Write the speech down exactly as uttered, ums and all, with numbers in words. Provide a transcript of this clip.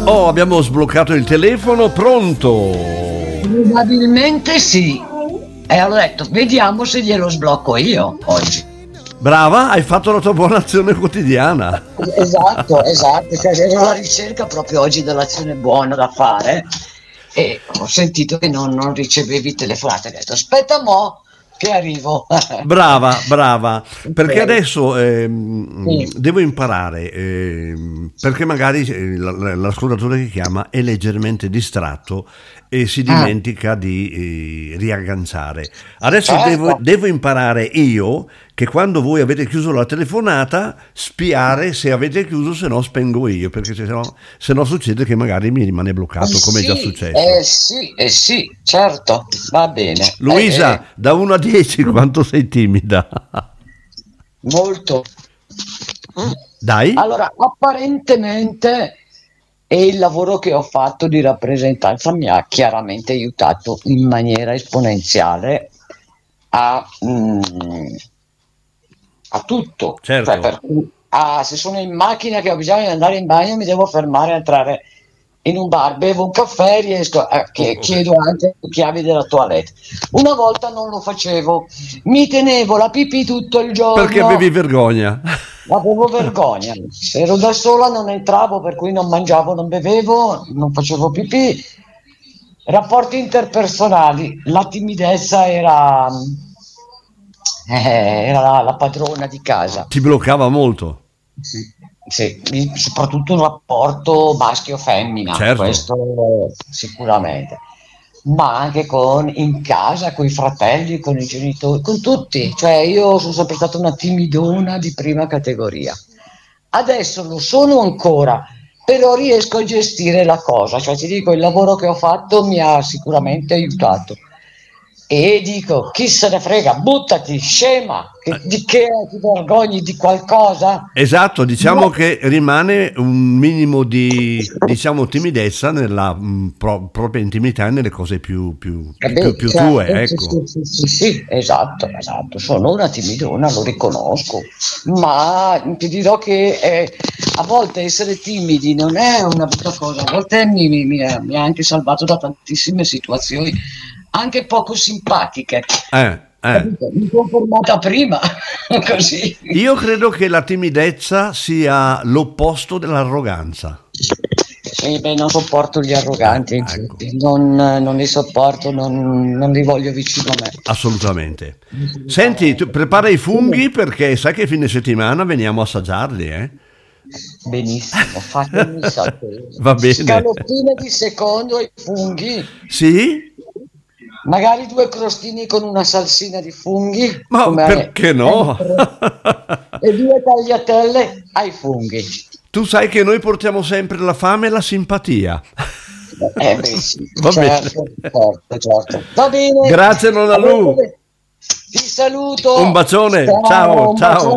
Oh, abbiamo sbloccato il telefono, pronto? Probabilmente sì. E ho detto, vediamo se glielo sblocco io oggi. Brava, hai fatto la tua buona azione quotidiana. Esatto, esatto. Cioè, ero alla ricerca proprio oggi dell'azione buona da fare e ho sentito che non, non ricevevi telefonate. Ho detto, aspetta mo' che arrivo. Brava, brava, perché Ok. adesso ehm, Sì. devo imparare, ehm, perché magari eh, l- l'ascoltatore che chiama è leggermente distratto e si Ah, dimentica di eh, riagganciare. Adesso devo, certo. devo imparare io che quando voi avete chiuso la telefonata, spiare se avete chiuso, se no spengo io, perché se no, se no succede che magari mi rimane Eh bloccato, come è già sì, successo. eh sì, eh sì, certo, va bene. Eh, Luisa, da uno a dieci eh, quanto sei timida? molto. Dai? Allora, apparentemente e il lavoro che ho fatto di rappresentanza mi ha chiaramente aiutato in maniera esponenziale a, mm, a tutto. Cioè, Certo. per cui, a- se sono in macchina che ho bisogno di andare in bagno, mi devo fermare a entrare in un bar, bevo un caffè, riesco a, Oh, chie- ok. chiedo anche le chiavi della toilette. Una volta non lo facevo, mi tenevo la pipì tutto il Perché giorno. avevi vergogna? Avevo vergogna, se ero da sola non entravo, per cui non mangiavo, non bevevo, non facevo pipì. Rapporti interpersonali, la timidezza era, eh, era la, la padrona di casa. Ti bloccava molto. Sì, sì, mi- soprattutto un rapporto maschio-femmina, Certo. questo sicuramente, ma anche con in casa, con i fratelli, con i genitori, con tutti. Cioè, io sono sempre stata una timidona di prima categoria. Adesso lo sono ancora, però riesco a gestire la cosa. Cioè, ti dico, il lavoro che ho fatto mi ha sicuramente aiutato. E dico, chi se ne frega, buttati, scema, che, di che ti vergogni di qualcosa? Esatto, diciamo No. che rimane un minimo di, diciamo, timidezza nella mh, pro- propria intimità e nelle cose più, più, Eh più, beh, più tue, certo, sì, ecco. sì, sì, sì, sì, esatto, esatto, sono una timidona, lo riconosco, ma ti dirò che eh, a volte essere timidi non è una brutta cosa, a volte mi, mi- mi ha, mi ha anche salvato da tantissime situazioni, anche poco simpatiche. Eh, eh. Capito? Mi sono formata prima, così. Io credo che la timidezza sia l'opposto dell'arroganza. Sì, beh, non sopporto gli Eh, arroganti, ecco, infatti, non, non li sopporto, non, non li voglio vicino a me. assolutamente. Senti, tu Assolutamente. prepara i Dimmi. funghi perché sai che fine settimana veniamo a assaggiarli, eh? Benissimo, fatemi sapere. Va bene. Scaloppine di secondo ai funghi, Sì? magari due crostini con una salsina di funghi, Ma come perché no? sempre, e due tagliatelle ai funghi. Tu sai che noi portiamo sempre la fame e la simpatia. Eh beh, sì, Va bene. certo, certo, certo. Va bene, Grazie, nonna allora, Lu. ti Un saluto. bacione. Ciao, Ciao, un ciao. bacione.